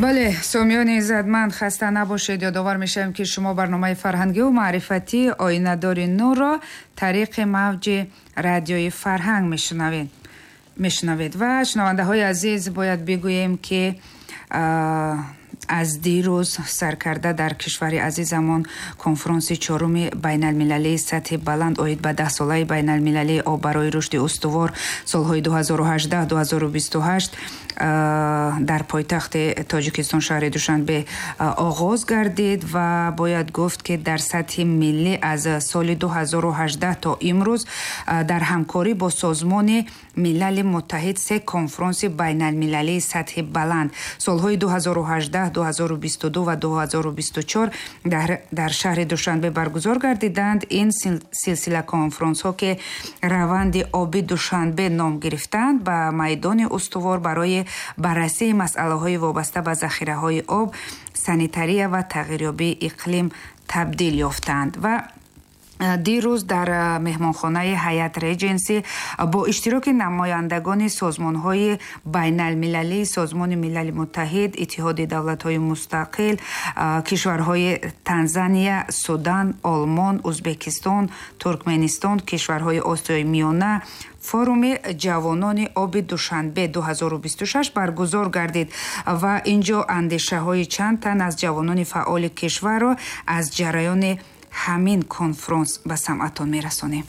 бале, сомиёни иззатманд, хаста набошед. Ёдовар мешавем ки шумо барномаи фарҳангиву маърифатии оинадори нурро тариқи мавҷи радиои Фарҳанг мешунавед. Ва шунавандаҳои азиз, бояд бигӯем ки аз дирӯз саркарда дар кишвари азизамон конфронси чоруми байналмилалии сатҳи баланд оид ба 10-солаи байналмилалии об барои рушди устувор солҳои 2018-2028 дар пойтахти Тоҷикистон шаҳри Душанбе оғоз гардид ва бояд гуфт ки дар сатҳи миллӣ аз соли 2018 то имрӯз дар ҳамкорӣ бо Созмони Милали Муттаҳид 3 конфронси байналмилалии сатҳи баланд солҳои 2018-2022 ва 2024 дар шаҳри Душанбе баргузор гардиданд. Ин силсила конфронсҳо ки раванди оби Душанбе ном гирифтанд ба майдони устувор барои баррасии масъалаҳои вобаста ба захираҳои об, санитария ва тағйирёбии иқлим табдил ёфтанд. Ва дирӯз дар меҳмонхонаи ҳаят Реҷенси бо иштироки намояндагони созмонҳои байналмилалии Созмони Милали Муттаҳид, Иттиҳоди давлатҳои мустақил, кишварҳои Танзания, Судан, Олмон, Узбекистон, Туркменистон, кишварҳои Осиёи Миёна форуми ҷавонони оби Душанбе 2026 баргузор гардид ва инҷо андешаҳои чанд тан аз ҷавонони фаъоли кишварро аз ҷараёни ҳамин конфронс ба самъатон мерасонем.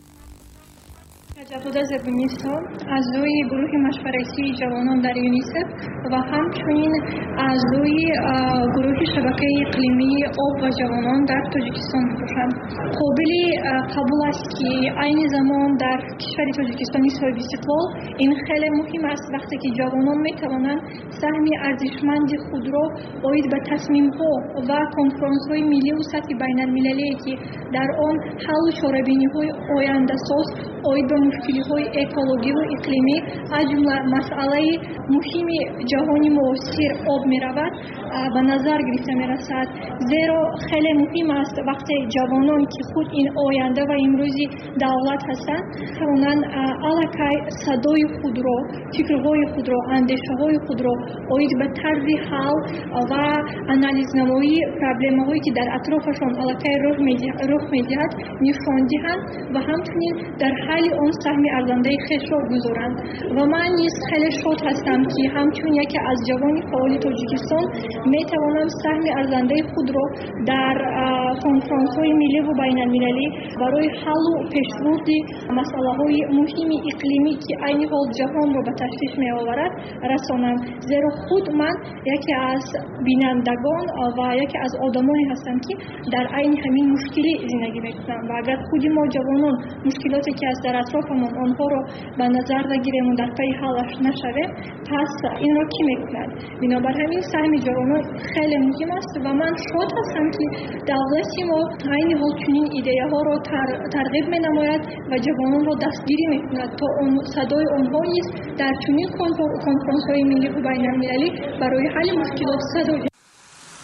Ҷавода Зебунисо аъзои гурӯҳи машваратии ҷавонон дар ЮНИСЕФ ва ҳамчунин аъзои гурӯҳи шабакаи иқлимии об ва ҷавонон дар Тоҷикистон мебошанд. қобили қабул аст ки айни замон дар кишвари Тоҷикистони соҳиби истиқлол ин хеле муҳим аст, вақте ки ҷавонон метавонанд саҳми арзишманди худро оид ба тасмимҳо ва конфронсҳои милливу сатҳи байналмилалие ки дар он ҳаллу чорабиниҳои ояндасоз оид ба мушкилиҳои экологиву иқлимӣ аз ҷумла масъалаи муҳими ҷаҳони муосир об меравад ба назар гирифта мерасад. Зеро хеле муҳим аст вақте ҷавонон ки худ ин оянда ва имрӯзи давлат ҳастанд тавонанд аллакай садои худро, фикрҳои худро, андешаҳои худро оид ба тарзи ҳал ва анализнамоии проблемаҳое ки дар атрофашон аллакай рух медиҳад нишон диҳанд ва ҳамчунин дар ҳалли он саҳми арзандаи хешро гузоранд. Ва ман низ хеле шод ҳастам ки ҳамчун яке аз ҷавони фаъоли Тоҷикистон метавонам саҳми арзандаи худро дар конфронсҳои милливу байналмилалӣ барои ҳаллу пешбурди масъалаҳои муҳими иқлимӣ ки айни ҳол ҷаҳонро ба ташвиш меоварад расонам. Зеро худ ман яке аз бинандагон ва яке аз одамоне ҳастам ки дар айни ҳамин мушкилӣ зиндагӣ мекунам ва агар худи мо ҷавонон мушкилоте ки аз дар атрофамон онҳоро ба назар нагирему дар пайи ҳаллаш нашавем, пас инро кӣ мекунад? Бинобар ҳамин саҳми ҷавонон хеле муҳим аст ва ман шод ҳастам ки давлати мо айни ҳол чунин идеяҳоро тарғиб менамояд ва ҷавононро дастгирӣ мекунад то садои онҳо низ дар чунин конфронсҳои милливу байналмилалӣ барои ҳалли мушкилот садо